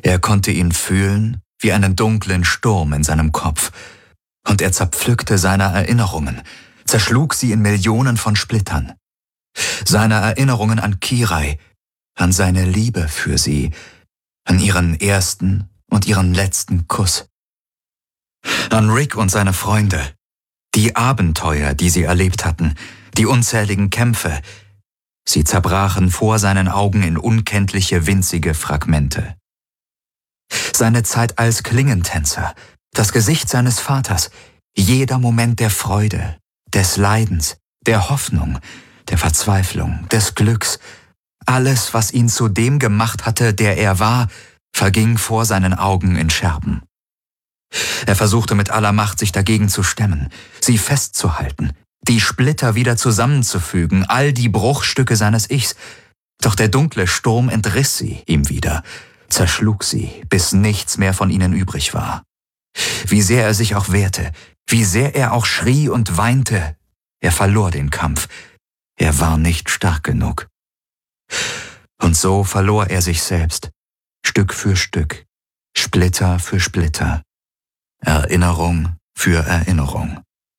Er konnte ihn fühlen wie einen dunklen Sturm in seinem Kopf, und er zerpflückte seine Erinnerungen, zerschlug sie in Millionen von Splittern. Seine Erinnerungen an Kirai, an seine Liebe für sie, an ihren ersten und ihren letzten Kuss. An Rick und seine Freunde, die Abenteuer, die sie erlebt hatten, die unzähligen Kämpfe. Sie zerbrachen vor seinen Augen in unkenntliche winzige Fragmente. Seine Zeit als Klingentänzer, das Gesicht seines Vaters, jeder Moment der Freude, des Leidens, der Hoffnung, der Verzweiflung, des Glücks, alles, was ihn zu dem gemacht hatte, der er war, verging vor seinen Augen in Scherben. Er versuchte mit aller Macht, sich dagegen zu stemmen, sie festzuhalten, die Splitter wieder zusammenzufügen, all die Bruchstücke seines Ichs. Doch der dunkle Sturm entriss sie ihm wieder, zerschlug sie, bis nichts mehr von ihnen übrig war. Wie sehr er sich auch wehrte, wie sehr er auch schrie und weinte, er verlor den Kampf. Er war nicht stark genug. Und so verlor er sich selbst, Stück für Stück, Splitter für Splitter, Erinnerung für Erinnerung.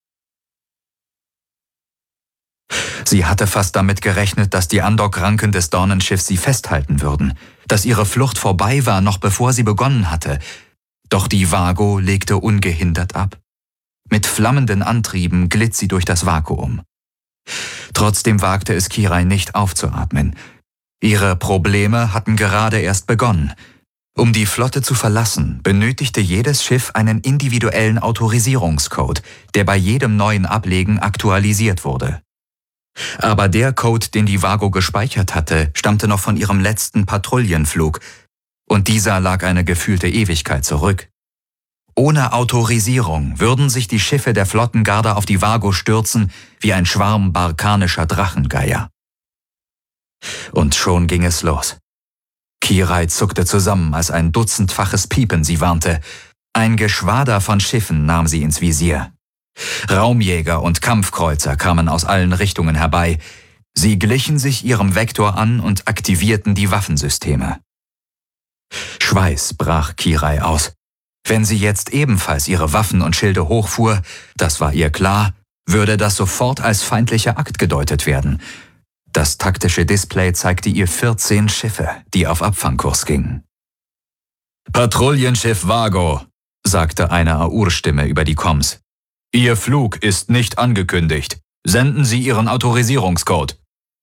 Sie hatte fast damit gerechnet, dass die Andockranken des Dornenschiffs sie festhalten würden, dass ihre Flucht vorbei war, noch bevor sie begonnen hatte. Doch die Vago legte ungehindert ab. Mit flammenden Antrieben glitt sie durch das Vakuum. Trotzdem wagte es Kirai nicht aufzuatmen. Ihre Probleme hatten gerade erst begonnen. Um die Flotte zu verlassen, benötigte jedes Schiff einen individuellen Autorisierungscode, der bei jedem neuen Ablegen aktualisiert wurde. Aber der Code, den die Vago gespeichert hatte, stammte noch von ihrem letzten Patrouillenflug, und dieser lag eine gefühlte Ewigkeit zurück. Ohne Autorisierung würden sich die Schiffe der Flottengarde auf die Vago stürzen wie ein Schwarm barkanischer Drachengeier. Und schon ging es los. Kirai zuckte zusammen, als ein dutzendfaches Piepen sie warnte. Ein Geschwader von Schiffen nahm sie ins Visier. Raumjäger und Kampfkreuzer kamen aus allen Richtungen herbei. Sie glichen sich ihrem Vektor an und aktivierten die Waffensysteme. Schweiß brach Kirai aus. Wenn sie jetzt ebenfalls ihre Waffen und Schilde hochfuhr, das war ihr klar, würde das sofort als feindlicher Akt gedeutet werden. Das taktische Display zeigte ihr 14 Schiffe, die auf Abfangkurs gingen. »Patrouillenschiff Vago«, sagte eine Aur-Stimme über die Comms. »Ihr Flug ist nicht angekündigt. Senden Sie Ihren Autorisierungscode.«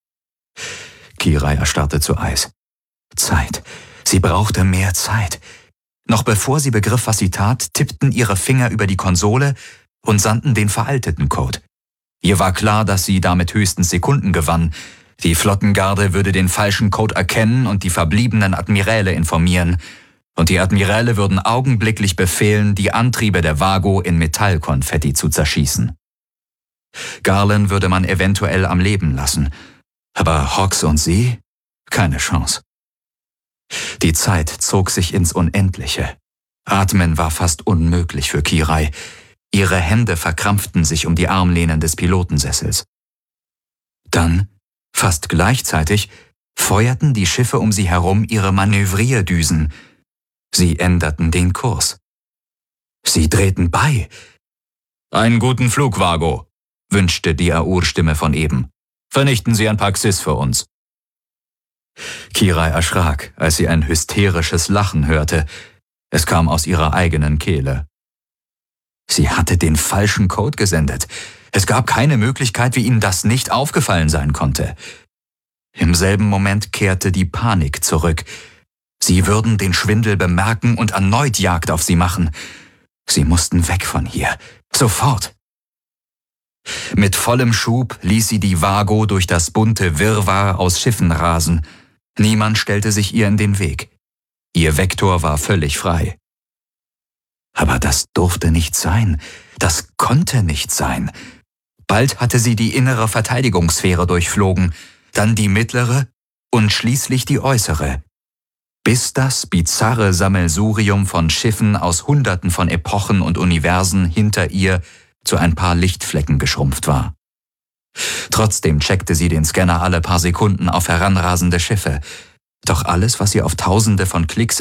Kirai erstarrte zu Eis. Zeit. Sie brauchte mehr Zeit. Noch bevor sie begriff, was sie tat, tippten ihre Finger über die Konsole und sandten den veralteten Code. Ihr war klar, dass sie damit höchstens Sekunden gewann. Die Flottengarde würde den falschen Code erkennen und die verbliebenen Admiräle informieren. Und die Admiräle würden augenblicklich befehlen, die Antriebe der Vago in Metallkonfetti zu zerschießen. Garland würde man eventuell am Leben lassen. Aber Hawks und sie? Keine Chance. Die Zeit zog sich ins Unendliche. Atmen war fast unmöglich für Kirai. Ihre Hände verkrampften sich um die Armlehnen des Pilotensessels. Dann, fast gleichzeitig, feuerten die Schiffe um sie herum ihre Manövrierdüsen. Sie änderten den Kurs. Sie drehten bei. »Einen guten Flug, Vago«, wünschte die Aur-Stimme von eben. »Vernichten Sie ein paar Xys für uns.« Kirai erschrak, als sie ein hysterisches Lachen hörte. Es kam aus ihrer eigenen Kehle. Sie hatte den falschen Code gesendet. Es gab keine Möglichkeit, wie ihnen das nicht aufgefallen sein konnte. Im selben Moment kehrte die Panik zurück. Sie würden den Schwindel bemerken und erneut Jagd auf sie machen. Sie mussten weg von hier. Sofort. Mit vollem Schub ließ sie die Vago durch das bunte Wirrwarr aus Schiffen rasen. Niemand stellte sich ihr in den Weg. Ihr Vektor war völlig frei. Aber das durfte nicht sein. Das konnte nicht sein. Bald hatte sie die innere Verteidigungssphäre durchflogen, dann die mittlere und schließlich die äußere. Bis das bizarre Sammelsurium von Schiffen aus Hunderten von Epochen und Universen hinter ihr zu ein paar Lichtflecken geschrumpft war. Trotzdem checkte sie den Scanner alle paar Sekunden auf heranrasende Schiffe. Doch alles, was sie auf Tausende von Klicks